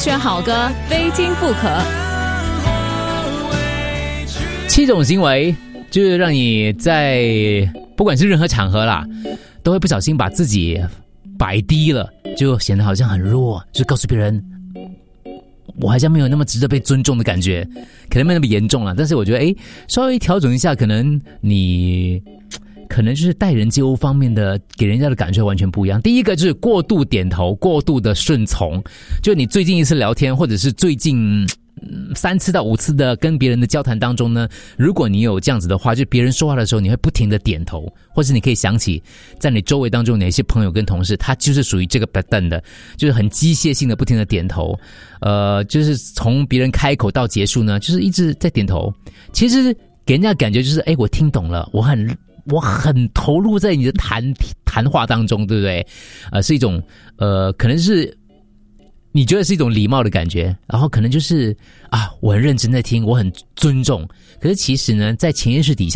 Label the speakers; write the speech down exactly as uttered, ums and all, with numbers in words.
Speaker 1: 选好歌，非听不可。
Speaker 2: 七种行为就是让你在不管是任何场合啦，都会不小心把自己摆低了，就显得好像很弱，就告诉别人我好像没有那么值得被尊重的感觉，可能没那么严重啦，但是我觉得诶，稍微调整一下，可能你可能就是待人接物方面的给人家的感觉完全不一样。第一个就是过度点头，过度的顺从，就你最近一次聊天或者是最近三次到五次的跟别人的交谈当中呢，如果你有这样子的话，就别人说话的时候你会不停的点头，或是你可以想起在你周围当中哪些朋友跟同事，他就是属于这个 pattern 的，就是很机械性的不停的点头，呃，就是从别人开口到结束呢，就是一直在点头，其实给人家感觉就是诶，我听懂了，我很我很投入在你的谈谈话当中，对不对？呃，是一种呃，可能是你觉得是一种礼貌的感觉，然后可能就是啊，我很认真在听，我很尊重。可是其实呢，在潜意识底下